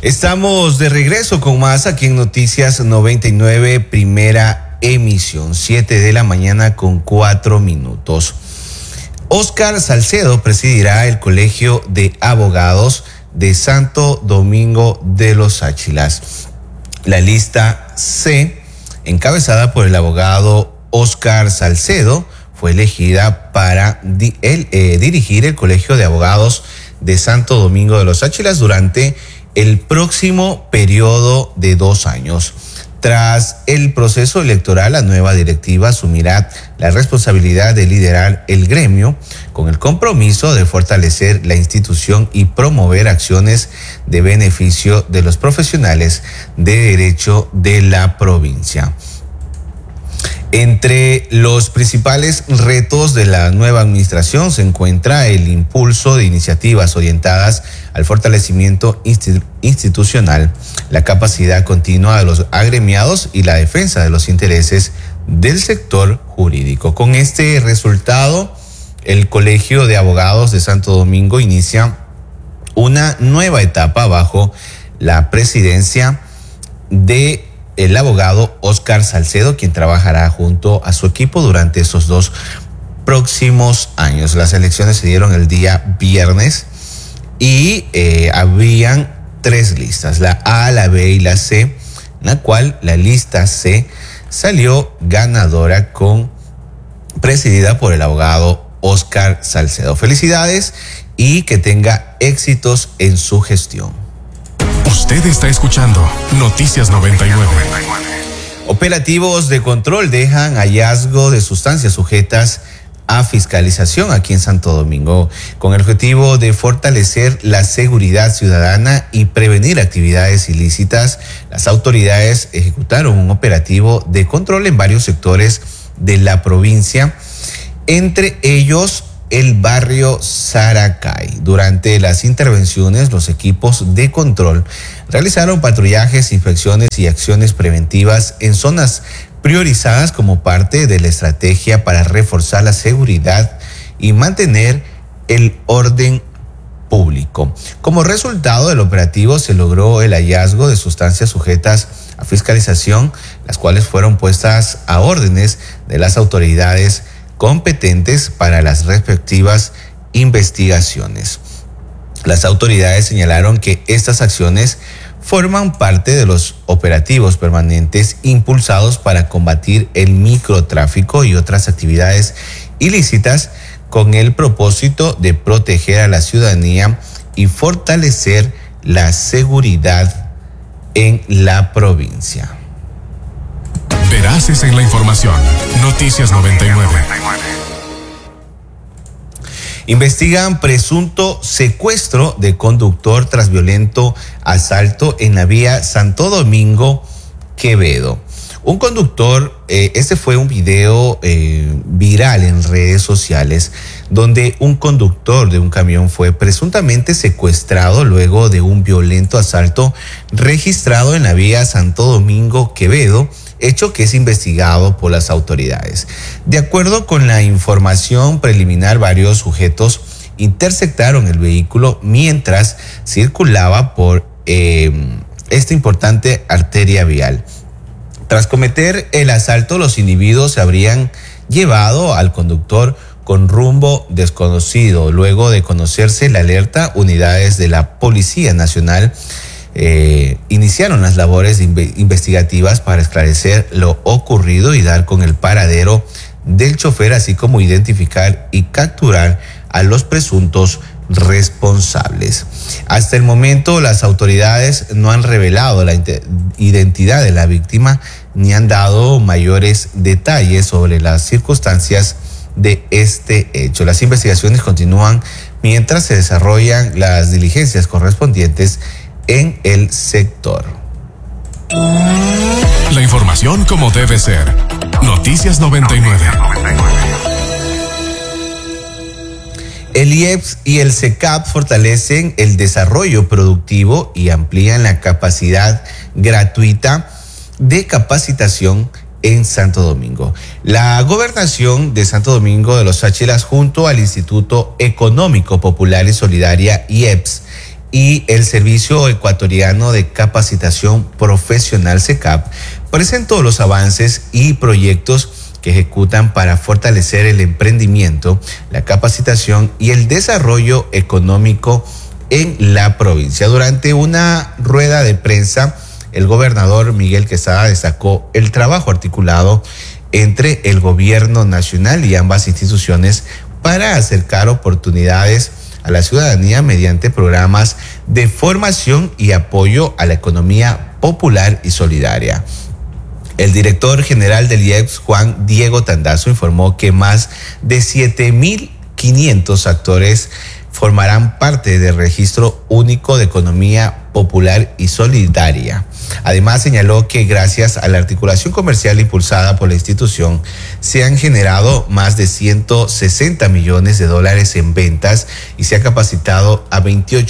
Estamos de regreso con más aquí en Noticias 99, primera emisión, 7 de la mañana con 4 minutos. Óscar Salcedo presidirá el Colegio de Abogados de Santo Domingo de los Áchilas. La lista C, encabezada por el abogado Óscar Salcedo, fue elegida para dirigir el Colegio de Abogados de Santo Domingo de los Áchilas durante el próximo periodo de 2 años. Tras el proceso electoral, la nueva directiva asumirá la responsabilidad de liderar el gremio con el compromiso de fortalecer la institución y promover acciones de beneficio de los profesionales de derecho de la provincia. Entre los principales retos de la nueva administración se encuentra el impulso de iniciativas orientadas al fortalecimiento institucional, la capacidad continua de los agremiados y la defensa de los intereses del sector jurídico. Con este resultado, el Colegio de Abogados de Santo Domingo inicia una nueva etapa bajo la presidencia de el abogado Óscar Salcedo, quien trabajará junto a su equipo durante esos 2 próximos años. Las elecciones se dieron el día viernes y habían 3 listas, la A, la B y la C, en la cual la lista C salió ganadora presidida por el abogado Óscar Salcedo. Felicidades y que tenga éxitos en su gestión. Usted está escuchando Noticias 99. Operativos de control dejan hallazgo de sustancias sujetas a fiscalización aquí en Santo Domingo, con el objetivo de fortalecer la seguridad ciudadana y prevenir actividades ilícitas. Las autoridades ejecutaron un operativo de control en varios sectores de la provincia, entre ellos el barrio Saracay. Durante las intervenciones, los equipos de control realizaron patrullajes, inspecciones y acciones preventivas en zonas priorizadas como parte de la estrategia para reforzar la seguridad y mantener el orden público. Como resultado del operativo se logró el hallazgo de sustancias sujetas a fiscalización, las cuales fueron puestas a órdenes de las autoridades competentes para las respectivas investigaciones. Las autoridades señalaron que estas acciones forman parte de los operativos permanentes impulsados para combatir el microtráfico y otras actividades ilícitas con el propósito de proteger a la ciudadanía y fortalecer la seguridad en la provincia. Veraces en la información. Noticias 99. Investigan presunto secuestro de conductor tras violento asalto en la vía Santo Domingo Quevedo. Un conductor, este fue un video viral en redes sociales, donde un conductor de un camión fue presuntamente secuestrado luego de un violento asalto registrado en la vía Santo Domingo Quevedo, hecho que es investigado por las autoridades. De acuerdo con la información preliminar, varios sujetos interceptaron el vehículo mientras circulaba por esta importante arteria vial. Tras cometer el asalto, los individuos se habrían llevado al conductor con rumbo desconocido. Luego de conocerse la alerta, unidades de la Policía Nacional iniciaron las labores investigativas para esclarecer lo ocurrido y dar con el paradero del chofer, así como identificar y capturar a los presuntos responsables. Hasta el momento, las autoridades no han revelado la identidad de la víctima ni han dado mayores detalles sobre las circunstancias de este hecho. Las investigaciones continúan mientras se desarrollan las diligencias correspondientes en el sector. La información como debe ser. Noticias 99. El IEPS y el SECAP fortalecen el desarrollo productivo y amplían la capacidad gratuita de capacitación en Santo Domingo. La Gobernación de Santo Domingo de los Áchilas, junto al Instituto Económico Popular y Solidaria, IEPS, y el Servicio Ecuatoriano de Capacitación Profesional SECAP presentó los avances y proyectos que ejecutan para fortalecer el emprendimiento, la capacitación y el desarrollo económico en la provincia. Durante una rueda de prensa, el gobernador Miguel Quesada destacó el trabajo articulado entre el gobierno nacional y ambas instituciones para acercar oportunidades a la ciudadanía mediante programas de formación y apoyo a la economía popular y solidaria. El director general del IEPS, Juan Diego Tandazo, informó que más de 7.500 actores formarán parte del Registro Único de Economía Popular y Solidaria. Además, señaló que gracias a la articulación comercial impulsada por la institución, se han generado más de 160 millones de dólares en ventas y se ha capacitado a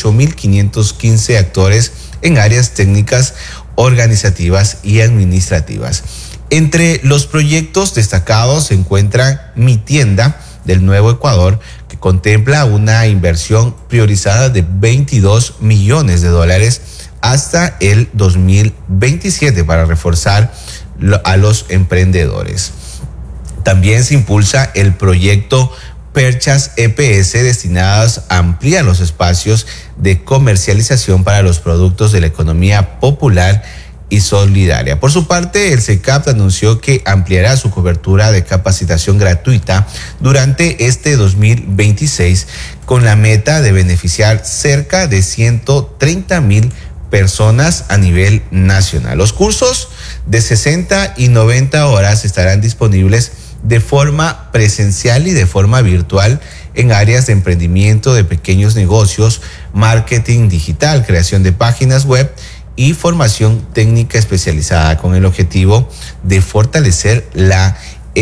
28.515 actores en áreas técnicas, organizativas y administrativas. Entre los proyectos destacados se encuentran Mi Tienda del Nuevo Ecuador, que contempla una inversión priorizada de 22 millones de dólares hasta el 2027 para reforzar a los emprendedores. También se impulsa el proyecto Perchas EPS destinadas a ampliar los espacios de comercialización para los productos de la economía popular y solidaria. Por su parte, el SECAP anunció que ampliará su cobertura de capacitación gratuita durante este 2026 con la meta de beneficiar cerca de 130,000 personas a nivel nacional. Los cursos de 60 y 90 horas estarán disponibles de forma presencial y de forma virtual en áreas de emprendimiento de pequeños negocios, marketing digital, creación de páginas web y formación técnica especializada, con el objetivo de fortalecer la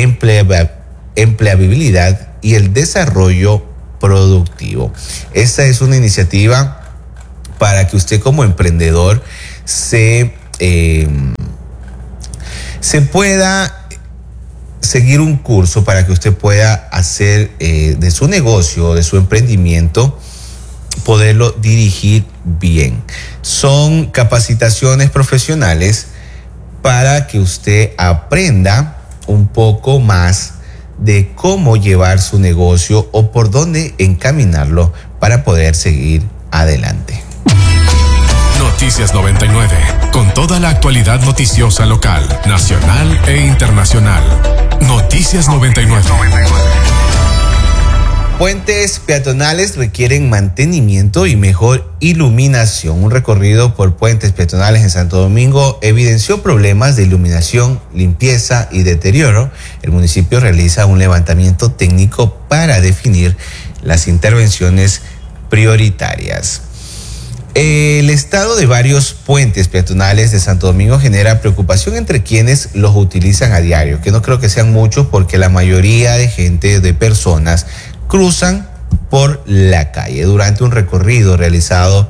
empleabilidad y el desarrollo productivo. Esta es una iniciativa para que usted como emprendedor se pueda seguir un curso, para que usted pueda hacer de su negocio, de su emprendimiento, poderlo dirigir bien. Son capacitaciones profesionales para que usted aprenda un poco más de cómo llevar su negocio o por dónde encaminarlo para poder seguir adelante. Noticias 99, con toda la actualidad noticiosa local, nacional e internacional. Noticias 99. Puentes peatonales requieren mantenimiento y mejor iluminación. Un recorrido por puentes peatonales en Santo Domingo evidenció problemas de iluminación, limpieza y deterioro. El municipio realiza un levantamiento técnico para definir las intervenciones prioritarias. El estado de varios puentes peatonales de Santo Domingo genera preocupación entre quienes los utilizan a diario, que no creo que sean muchos, porque la mayoría de gente, de personas, cruzan por la calle. Durante un recorrido realizado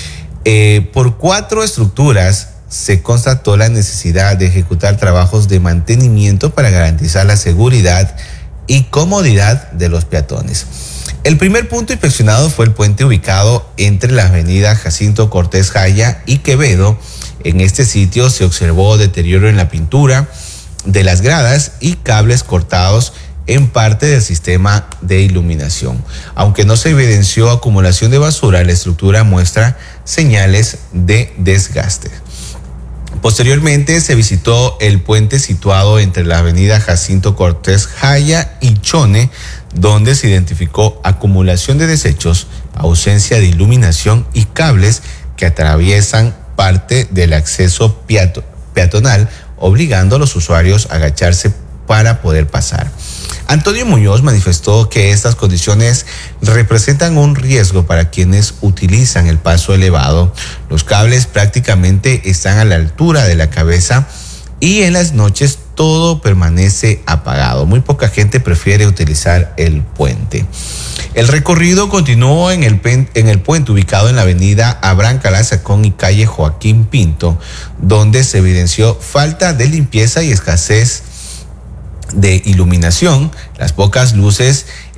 por 4 estructuras, se constató la necesidad de ejecutar trabajos de mantenimiento para garantizar la seguridad y comodidad de los peatones. El primer punto inspeccionado fue el puente ubicado entre la avenida Jacinto Cortés Jaya y Quevedo. En este sitio se observó deterioro en la pintura de las gradas y cables cortados en parte del sistema de iluminación. Aunque no se evidenció acumulación de basura, la estructura muestra señales de desgaste. Posteriormente se visitó el puente situado entre la avenida Jacinto Cortés Jaya y Chone, donde se identificó acumulación de desechos, ausencia de iluminación y cables que atraviesan parte del acceso peatonal, obligando a los usuarios a agacharse para poder pasar. Antonio Muñoz manifestó que estas condiciones representan un riesgo para quienes utilizan el paso elevado. Los cables prácticamente están a la altura de la cabeza y en las noches todo permanece apagado. Muy poca gente prefiere utilizar el puente. El recorrido continuó en el puente ubicado en la avenida Abraham Calazacón y calle Joaquín Pinto, donde se evidenció falta de limpieza y escasez de iluminación. Las pocas luces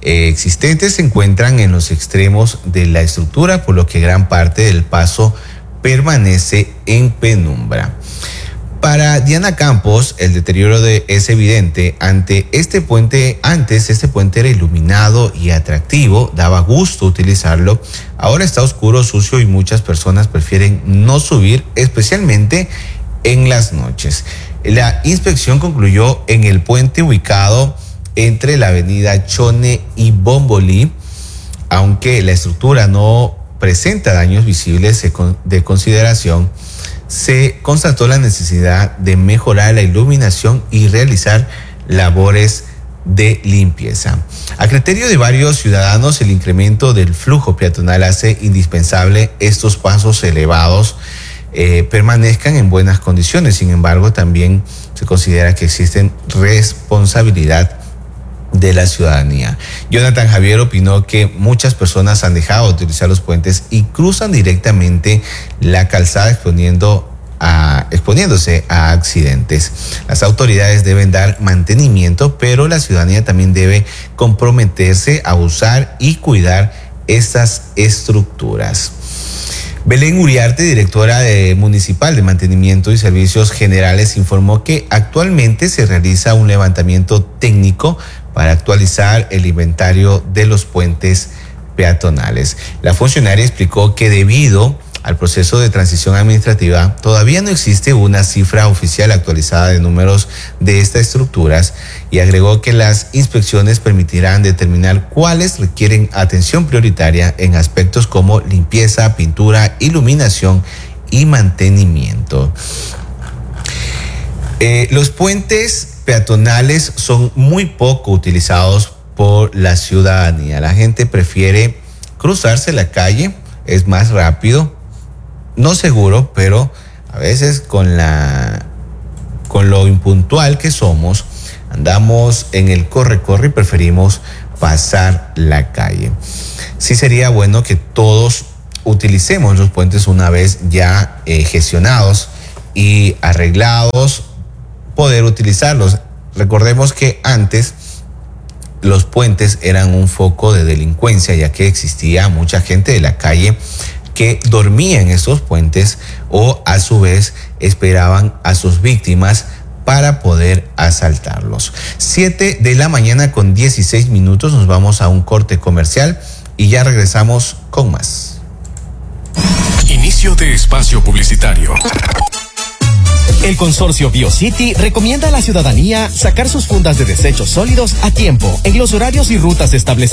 existentes se encuentran en los extremos de la estructura, por lo que gran parte del paso permanece en penumbra. Para Diana Campos, el deterioro es evidente. Antes este puente era iluminado y atractivo, daba gusto utilizarlo. Ahora está oscuro, sucio y muchas personas prefieren no subir, especialmente en las noches. La inspección concluyó en el puente ubicado entre la avenida Chone y Bombolí. Aunque la estructura no presenta daños visibles de consideración, se constató la necesidad de mejorar la iluminación y realizar labores de limpieza. A criterio de varios ciudadanos, el incremento del flujo peatonal hace indispensable estos pasos elevados permanezcan en buenas condiciones. Sin embargo, también se considera que existe responsabilidad de la ciudadanía. Jonathan Javier opinó que muchas personas han dejado de utilizar los puentes y cruzan directamente la calzada exponiéndose a accidentes. Las autoridades deben dar mantenimiento, pero la ciudadanía también debe comprometerse a usar y cuidar estas estructuras. Belén Uriarte, directora municipal de Mantenimiento y Servicios Generales, informó que actualmente se realiza un levantamiento técnico para actualizar el inventario de los puentes peatonales. La funcionaria explicó que debido al proceso de transición administrativa, todavía no existe una cifra oficial actualizada de números de estas estructuras, y agregó que las inspecciones permitirán determinar cuáles requieren atención prioritaria en aspectos como limpieza, pintura, iluminación y mantenimiento. Los puentes peatonales son muy poco utilizados por la ciudadanía. La gente prefiere cruzarse la calle, es más rápido, no seguro, pero a veces con lo impuntual que somos, andamos en el corre-corre y preferimos pasar la calle. Sí sería bueno que todos utilicemos los puentes una vez ya gestionados y arreglados, poder utilizarlos. Recordemos que antes los puentes eran un foco de delincuencia, ya que existía mucha gente de la calle que dormía en estos puentes o a su vez esperaban a sus víctimas para poder asaltarlos. 7 de la mañana con 16 minutos, nos vamos a un corte comercial y ya regresamos con más. Inicio de espacio publicitario. El consorcio BioCity recomienda a la ciudadanía sacar sus fundas de desechos sólidos a tiempo en los horarios y rutas establecidos.